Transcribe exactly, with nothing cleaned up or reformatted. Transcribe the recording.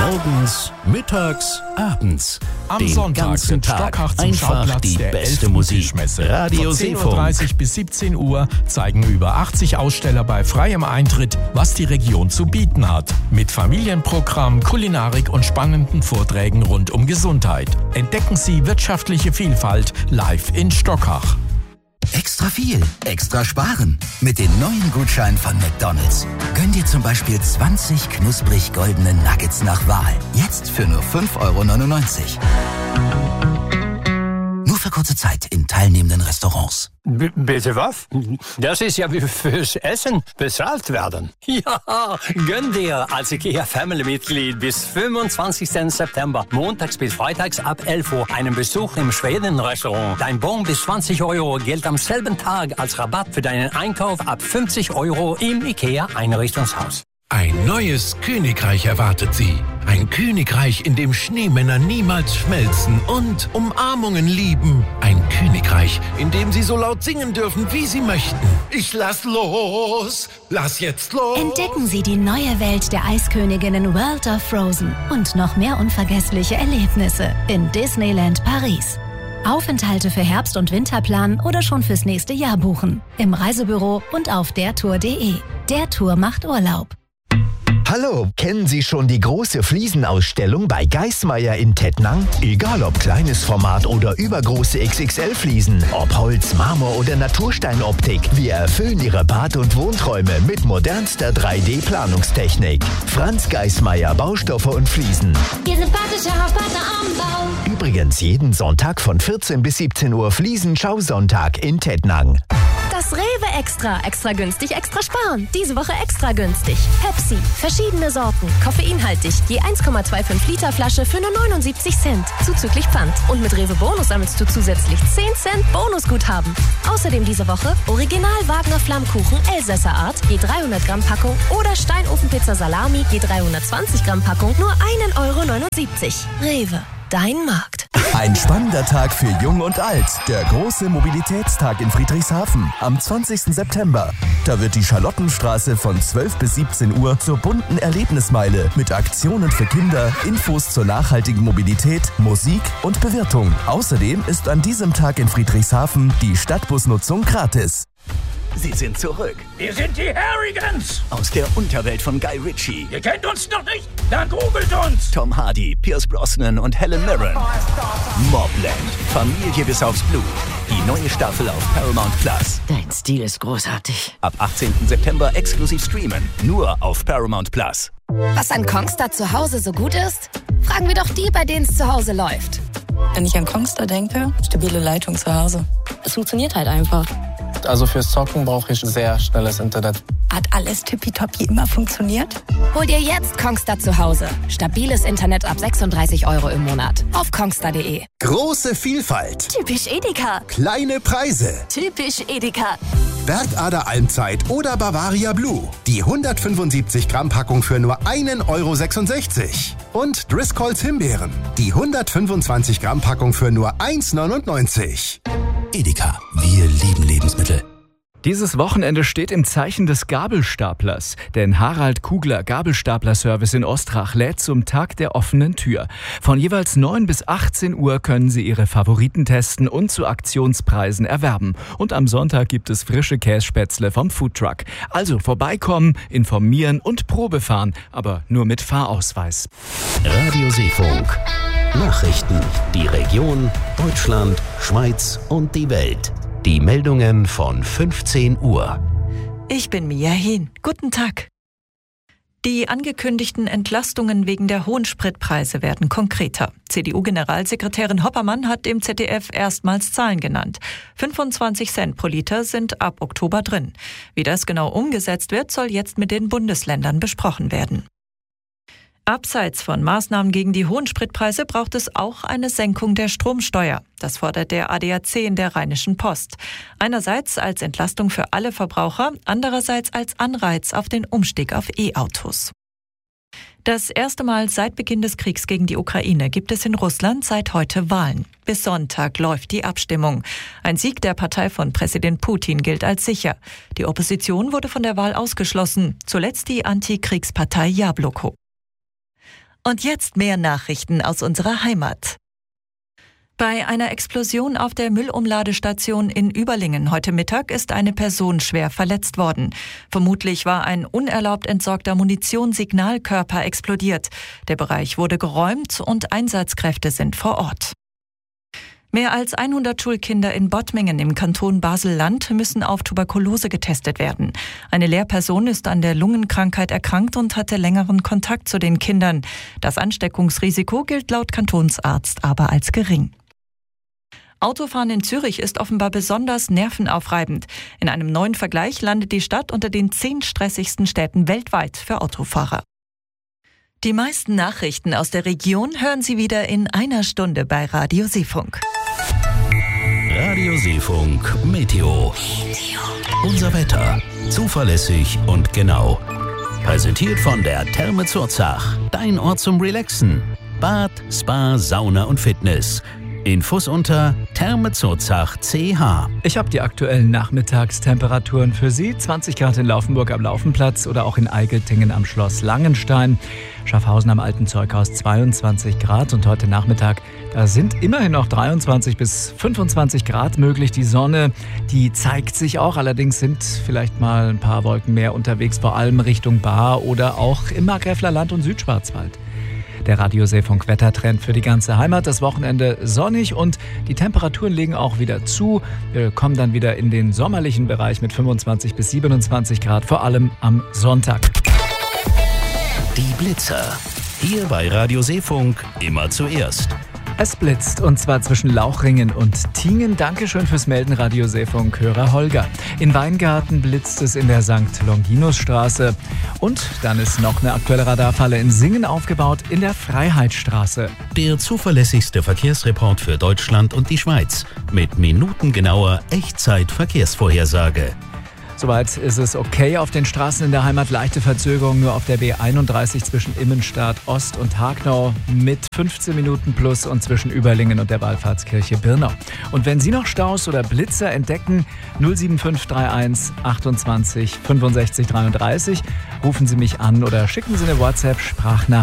Morgens, mittags, abends. Am Den Sonntag ganzen sind Tag Stockach zum einfach Schauplatz die der beste elften Musik. Fischmesse. Radio Von zehn Uhr Seefunk. dreißig bis siebzehn Uhr zeigen über achtzig Aussteller bei freiem Eintritt, was die Region zu bieten hat. Mit Familienprogramm, Kulinarik und spannenden Vorträgen rund um Gesundheit. Entdecken Sie wirtschaftliche Vielfalt live in Stockach. Extra viel, extra sparen. Mit den neuen Gutscheinen von McDonald's. Gönn dir zum Beispiel zwanzig knusprig goldene Nuggets nach Wahl. Jetzt für nur fünf Euro neunundneunzig. Nur für kurze Zeit in teilnehmenden Restaurants. B- bitte was? Das ist ja wie fürs Essen bezahlt werden. Ja, gönn dir als IKEA-Family-Mitglied bis fünfundzwanzigsten September, montags bis freitags ab elf Uhr, einen Besuch im Schweden-Restaurant. Dein Bon bis zwanzig Euro gilt am selben Tag als Rabatt für deinen Einkauf ab fünfzig Euro im IKEA-Einrichtungshaus. Ein neues Königreich erwartet Sie. Ein Königreich, in dem Schneemänner niemals schmelzen und Umarmungen lieben. Ein Königreich, in dem Sie so laut singen dürfen, wie Sie möchten. Ich lass los, lass jetzt los. Entdecken Sie die neue Welt der Eisköniginnen World of Frozen und noch mehr unvergessliche Erlebnisse in Disneyland Paris. Aufenthalte für Herbst- und Winterplan oder schon fürs nächste Jahr buchen. Im Reisebüro und auf dertour punkt de. Der Tour macht Urlaub. Hallo, kennen Sie schon die große Fliesenausstellung bei Geismeier in Tettnang? Egal ob kleines Format oder übergroße X X L-Fliesen, ob Holz, Marmor oder Natursteinoptik, wir erfüllen Ihre Bad- und Wohnträume mit modernster drei D-Planungstechnik. Franz Geismeier, Baustoffe und Fliesen. Ihr sympathischer Partner am Bau. Übrigens jeden Sonntag von vierzehn bis siebzehn Uhr Fliesen-Schausonntag in Tettnang. Das Rewe Extra. Extra günstig, extra sparen. Diese Woche extra günstig. Pepsi. Verschiedene Sorten. Koffeinhaltig. Je eins Komma fünfundzwanzig Liter Flasche für nur neunundsiebzig Cent. Zuzüglich Pfand. Und mit Rewe Bonus sammelst du zusätzlich zehn Cent Bonusguthaben. Außerdem diese Woche Original Wagner Flammkuchen Elsässer Art. Je dreihundert Gramm Packung. Oder Steinofenpizza Salami. Je dreihundertzwanzig Gramm Packung. Nur ein Euro neunundsiebzig. Rewe. Dein Markt. Ein spannender Tag für Jung und Alt. Der große Mobilitätstag in Friedrichshafen am zwanzigsten September. Da wird die Charlottenstraße von zwölf bis siebzehn Uhr zur bunten Erlebnismeile mit Aktionen für Kinder, Infos zur nachhaltigen Mobilität, Musik und Bewirtung. Außerdem ist an diesem Tag in Friedrichshafen die Stadtbusnutzung gratis. Sie sind zurück. Wir sind die Harrigans. Aus der Unterwelt von Guy Ritchie. Ihr kennt uns noch nicht? Dann googelt uns. Tom Hardy, Pierce Brosnan und Helen Mirren. Mobland. Familie bis aufs Blut. Die neue Staffel auf Paramount Plus. Dein Stil ist großartig. Ab achtzehnten September exklusiv streamen. Nur auf Paramount Plus. Was an Kongstar zu Hause so gut ist? Fragen wir doch die, bei denen es zu Hause läuft. Wenn ich an Kongstar denke, stabile Leitung zu Hause. Es funktioniert halt einfach. Also fürs Zocken brauche ich sehr schnelles Internet. Hat alles tippitoppi immer funktioniert? Hol dir jetzt Kongstar zu Hause. Stabiles Internet ab sechsunddreißig Euro im Monat. Auf kongstar punkt de. Große Vielfalt. Typisch Edeka. Kleine Preise. Typisch Edeka. Bergader Almzeit oder Bavaria Blue. Die hundertfünfundsiebzig Gramm Packung für nur ein Euro sechsundsechzig. Und Driscolls Himbeeren. Die hundertfünfundzwanzig Gramm Packung für nur eins neunundneunzig. Edeka. Wir lieben Lebensmittel. Dieses Wochenende steht im Zeichen des Gabelstaplers, denn Harald Kugler Gabelstapler-Service in Ostrach lädt zum Tag der offenen Tür. Von jeweils neun bis achtzehn Uhr können Sie Ihre Favoriten testen und zu Aktionspreisen erwerben. Und am Sonntag gibt es frische Kässpätzle vom Foodtruck. Also vorbeikommen, informieren und Probe fahren, aber nur mit Fahrausweis. Radio Seefunk. Nachrichten, die Region, Deutschland, Schweiz und die Welt. Die Meldungen von fünfzehn Uhr. Ich bin Mia Hehn. Guten Tag. Die angekündigten Entlastungen wegen der hohen Spritpreise werden konkreter. C D U-Generalsekretärin Hoppermann hat dem Z D F erstmals Zahlen genannt. fünfundzwanzig Cent pro Liter sind ab Oktober drin. Wie das genau umgesetzt wird, soll jetzt mit den Bundesländern besprochen werden. Abseits von Maßnahmen gegen die hohen Spritpreise braucht es auch eine Senkung der Stromsteuer. Das fordert der A D A C in der Rheinischen Post. Einerseits als Entlastung für alle Verbraucher, andererseits als Anreiz auf den Umstieg auf E-Autos. Das erste Mal seit Beginn des Kriegs gegen die Ukraine gibt es in Russland seit heute Wahlen. Bis Sonntag läuft die Abstimmung. Ein Sieg der Partei von Präsident Putin gilt als sicher. Die Opposition wurde von der Wahl ausgeschlossen, zuletzt die Antikriegspartei Jabloko. Und jetzt mehr Nachrichten aus unserer Heimat. Bei einer Explosion auf der Müllumladestation in Überlingen heute Mittag ist eine Person schwer verletzt worden. Vermutlich war ein unerlaubt entsorgter Munitionssignalkörper explodiert. Der Bereich wurde geräumt und Einsatzkräfte sind vor Ort. Mehr als hundert Schulkinder in Bottmingen im Kanton Basel-Land müssen auf Tuberkulose getestet werden. Eine Lehrperson ist an der Lungenkrankheit erkrankt und hatte längeren Kontakt zu den Kindern. Das Ansteckungsrisiko gilt laut Kantonsarzt aber als gering. Autofahren in Zürich ist offenbar besonders nervenaufreibend. In einem neuen Vergleich landet die Stadt unter den zehn stressigsten Städten weltweit für Autofahrer. Die meisten Nachrichten aus der Region hören Sie wieder in einer Stunde bei Radio Seefunk. Radio Seefunk Meteo. Unser Wetter. Zuverlässig und genau. Präsentiert von der Therme Zurzach. Dein Ort zum Relaxen. Bad, Spa, Sauna und Fitness. Infos unter Therme Zurzach C H. Ich habe die aktuellen Nachmittagstemperaturen für Sie. zwanzig Grad in Laufenburg am Laufenplatz oder auch in Eigeltingen am Schloss Langenstein. Schaffhausen am Alten Zeughaus zweiundzwanzig Grad und heute Nachmittag, da sind immerhin noch dreiundzwanzig bis fünfundzwanzig Grad möglich. Die Sonne, die zeigt sich auch, allerdings sind vielleicht mal ein paar Wolken mehr unterwegs, vor allem Richtung Baar oder auch im Markgräfler Land und Südschwarzwald. Der Radio Seefunk Wettertrend für die ganze Heimat. Das Wochenende sonnig und die Temperaturen legen auch wieder zu. Wir kommen dann wieder in den sommerlichen Bereich mit fünfundzwanzig bis siebenundzwanzig Grad, vor allem am Sonntag. Die Blitzer. Hier bei Radio Seefunk immer zuerst. Es blitzt und zwar zwischen Lauchringen und Tingen. Dankeschön fürs Melden, Radio Seefunk Hörer Holger. In Weingarten blitzt es in der Sankt Longinusstraße. Und dann ist noch eine aktuelle Radarfalle in Singen aufgebaut in der Freiheitsstraße. Der zuverlässigste Verkehrsreport für Deutschland und die Schweiz. Mit minutengenauer Echtzeit-Verkehrsvorhersage. Soweit ist es okay auf den Straßen in der Heimat. Leichte Verzögerung nur auf der B einunddreißig zwischen Immenstadt Ost und Hagnau mit fünfzehn Minuten plus und zwischen Überlingen und der Wallfahrtskirche Birnau. Und wenn Sie noch Staus oder Blitzer entdecken, null sieben fünf drei eins achtundzwanzig fünfundsechzig dreiunddreißig, rufen Sie mich an oder schicken Sie eine WhatsApp-Sprachnachricht